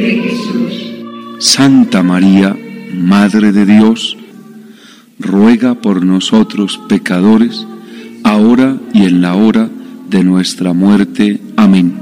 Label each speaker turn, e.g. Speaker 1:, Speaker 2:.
Speaker 1: de Jesús.
Speaker 2: Santa María, Madre de Dios, ruega por nosotros pecadores, ahora y en la hora de nuestra muerte. Amén.